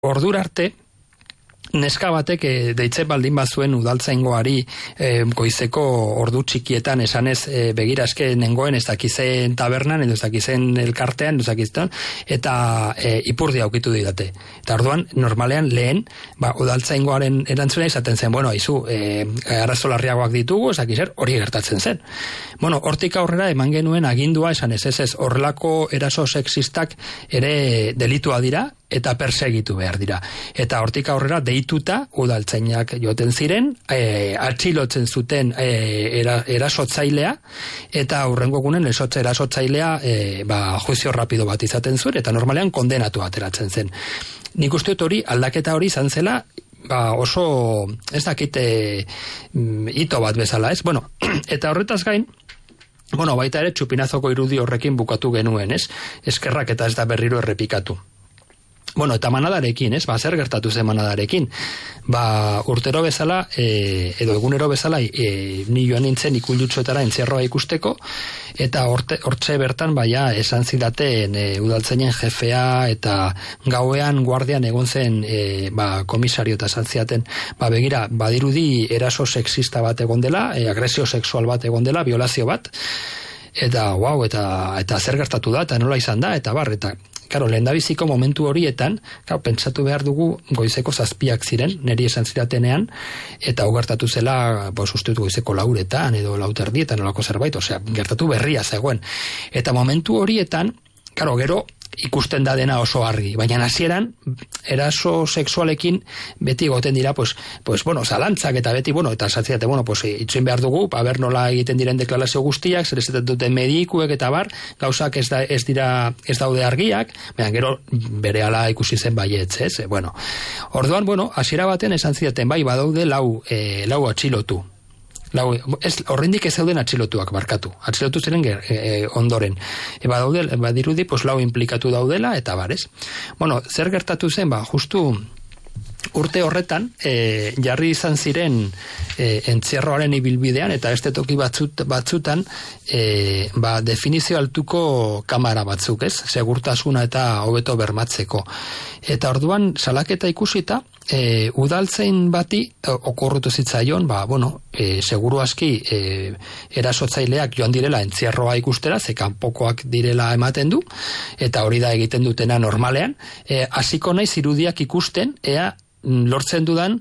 ordura arte, neska batek deitzen baldin bazuen udaltzaingoari goizeko ordu txikietan esanez begira eske nengoen ez dakizen tabernan edo ez dakizen elkartean ez dakizten eta ipurdia aurkitu didate. Eta orduan normalean lehen udaltzaingoaren erantzuna izaten zen, bueno, aizu, arazo larriagoak ditugu, ez dakizer, hori gertatzen zen. Bueno, hortik aurrera eman genuen agindua esan ez horrelako eraso sexistak ere delitua dira eta persegitu behar dira. Eta hortik aurrera deituta udaltzainak joten ziren, atxilotzen zuten erasotzailea, eta hurrengo egunen erasotzailea juizio rapido bat izaten zuen, eta normalean kondenatu ateratzen zen. Nik uste dut hori, aldaketa hori izan zela, oso, ez dakite hito bat bezala, ez? Bueno, eta horretaz gain, baita ere txupinazoko irudi horrekin bukatu genuen, ez? Eskerrak eta ez da berriro errepikatu. Bueno, eta manadarekin, ez? Zer gertatu zen manadarekin? Urtero bezala, edo egunero bezala, ni joan nintzen ikuldutxoetara entzierroa ikusteko, eta hortxe bertan, esan zidaten udaltzainen jefea, eta gauean guardian egon zen komisario eta esan zidaten, begira, badirudi eraso sexista bat egon dela, agresio sexual bat egon dela, violazio bat, eta eta zer gertatu da, eta nola izan da, eta Karo, lehendabiziko momentu horietan, pentsatu behar dugu goizeko 7 ziren, niri esan ziratenean, eta gertatu zela, ustetu goizeko 4 edo 4:30 nolako zerbait, gertatu berria zegoen. Eta momentu horietan, karo, gero ikusten da dena oso argi, baina hasieran eraso sexualekin beti goten dira, zalantzak eta beti, eta esatziate, itxoin behar dugu, ber nola egiten diren deklarazio guztiak, zer ezetan duten medikuek eta gauzak ez daude argiak, baina gero berehala ikusi zen baietz, ez? Orduan, hasiera baten esan zidaten, badaude lau atxilotu. Horrendik ez zeuden atxilotuak barkatu. Atxilotu ziren ondoren. Badirudi, lau implikatu daudela, eta barez. Zer gertatu zen, justu urte horretan, jarri izan ziren entzierroaren ibilbidean, eta este toki batzutan, definizio altuko kamera batzuk, ez? Segurtasuna eta hobeto bermatzeko. Eta orduan, salaketa ikusita, udaltzain bati okorrutu zitzaion, seguru aski erasotzaileak joan direla entzierroa ikustera, ze kanpokoak direla ematen du, eta hori da egiten dutena normalean, hasiko naiz irudiak ikusten, ea lortzen dudan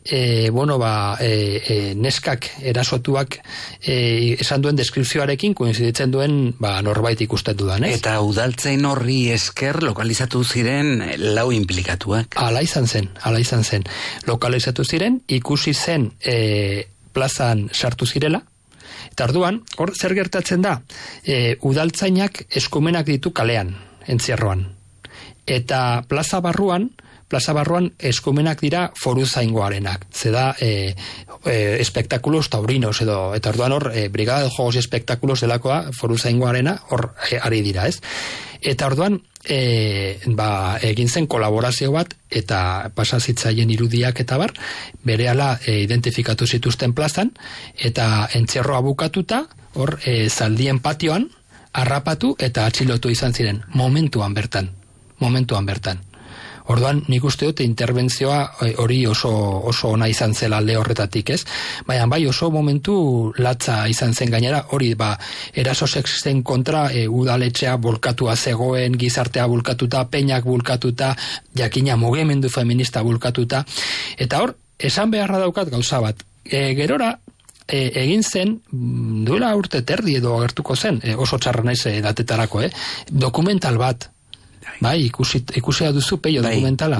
neskak erasotuak esan duen deskripzioarekin koinziditzen duen norbait ikusten dudan, ez? Eta udaltzain horri esker lokalizatu ziren 4 implikatuak. Hala izan zen. Lokalizatu ziren, ikusi zen plazan sartu zirela, eta orduan, hor zer gertatzen da, udaltzainak eskumenak ditu kalean, entzierroan. Eta plaza barruan eskumenak dira foruzaingoarenak. Zeda espektakulos taurinos edo, eta orduan hor, Brigada de Juegos y Espectáculos delakoa foruzaingoarena hor ari dira, ez? Eta orduan, egin zen kolaborazio bat, eta pasazitzaien irudiak eta berehala identifikatu zituzten plazan, eta entzierroa bukatuta, hor, zaldien patioan, harrapatu eta atxilotu izan ziren, momentuan bertan. Orduan, nik uste dut interbentzioa hori oso ona izan zela alde horretatik, ez? Baina oso momentu latza izan zen gainera, hori eraso sexisten kontra udaletxea bulkatua zegoen, gizartea bulkatuta, peinak bulkatuta, jakina mugimendu feminista bulkatuta, eta hor, esan beharra daukat gauza bat. Gerora, egin zen, duela urte terdi edo agertuko zen, oso txarra naiz datetarako, dokumental bat. Ikusia duzu peio dokumentala.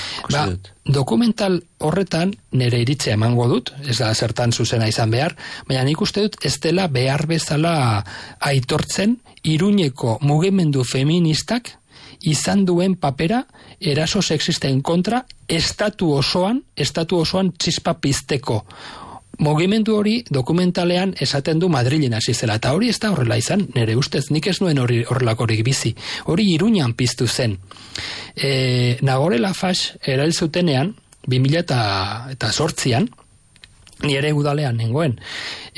Dokumental horretan nire iritzea emango dut, ez da zertan zuzena izan behar, baina nik uste dut ez dela behar bezala aitortzen Iruñeko mugimendu feministak izan duen papera eraso sexisten kontra estatu osoan txispa pizteko. Mugimendu hori dokumentalean esaten du Madrilen hasi zela, eta hori ez da horrela izan, nire ustez, nik ez nuen horrelakorik bizi. Hori Iruñan piztu zen. Nagore Lafax erail zutenean, 2008an, ni ere udalean nengoen.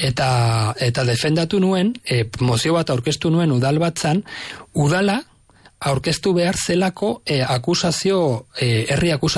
Eta defendatu nuen, mozio bat aurkeztu nuen udal batzan, udala aurkeztu behar zelako akusazio, herri akusazio